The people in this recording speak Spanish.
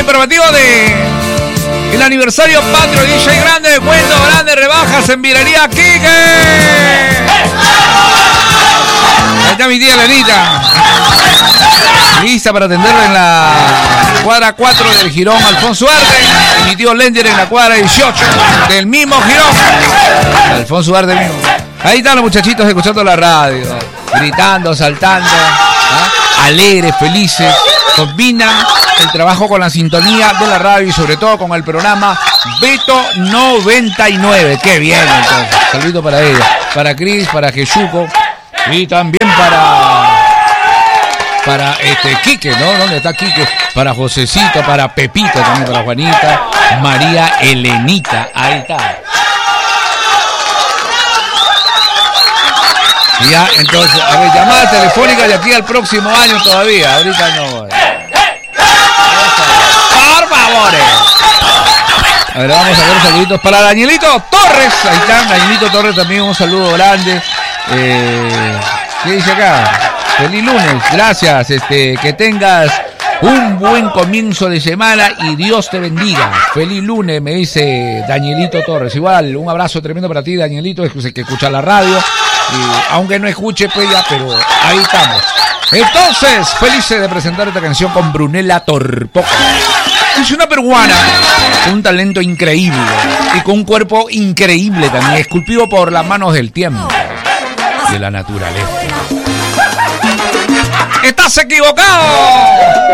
informativo de el aniversario patrio DJ Grande, de cuento grande, rebajas en Virrería Quique. Ahí está mi tía Lenita, lista para atenderla en la cuadra 4 del Jirón Alfonso Arte. Y mi tío Lender en la cuadra 18 del mismo Jirón Alfonso Arte mismo. Ahí están los muchachitos escuchando la radio, gritando, saltando, alegres, felices. Combinan el trabajo con la sintonía de la radio y sobre todo con el programa Beto 99. Qué bien, entonces. Saludito para ella, para Cris, para Jesúco y también para Quique, ¿no? ¿Dónde está Quique? Para Josecito, para Pepito, también para Juanita, María Elenita. Ahí está. Ya, entonces, a ver, llamada telefónica de aquí al próximo año todavía. Ahorita no. Por favor. A ver, vamos a ver saluditos para Danielito Torres. Ahí está, Danielito Torres también, un saludo grande. ¿Qué dice acá? Feliz lunes, gracias. Que tengas un buen comienzo de semana y Dios te bendiga. Feliz lunes, me dice Danielito Torres. Igual, un abrazo tremendo para ti, Danielito, es que escucha la radio. Y aunque no escuche, pues ya, pero ahí estamos. Entonces, felices de presentar esta canción con Brunella Torpoco. Es una peruana con un talento increíble y con un cuerpo increíble también, esculpido por las manos del tiempo, de la naturaleza. ¡Estás equivocado!